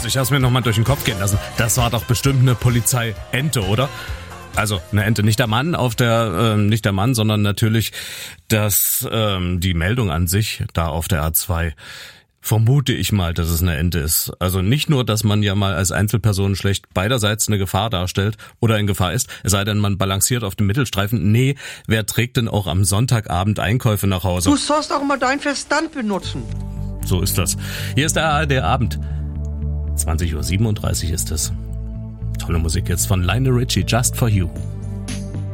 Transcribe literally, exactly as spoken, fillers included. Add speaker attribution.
Speaker 1: Also ich habe es mir nochmal durch den Kopf gehen lassen. Das war doch bestimmt eine Polizeiente, oder? Also eine Ente, nicht der Mann auf der, äh, nicht der Mann, sondern natürlich das, ähm, die Meldung an sich da auf der A zwei. Vermute ich mal, dass es eine Ente ist. Also nicht nur, dass man ja mal als Einzelperson schlecht beiderseits eine Gefahr darstellt oder in Gefahr ist, es sei denn, man balanciert auf dem Mittelstreifen. Nee, wer trägt denn auch am Sonntagabend Einkäufe nach Hause?
Speaker 2: Du sollst auch mal deinen Verstand benutzen.
Speaker 1: So ist das. Hier ist der A R D-Abend. zwanzig Uhr siebenunddreißig ist es. Tolle Musik jetzt von Lionel Richie, Just For You.